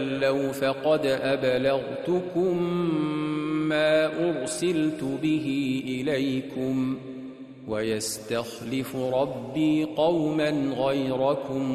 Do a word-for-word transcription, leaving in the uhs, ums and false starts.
تولوا فقد أبلغتكم ما أرسلت به إليكم ويستخلف ربي قوما غيركم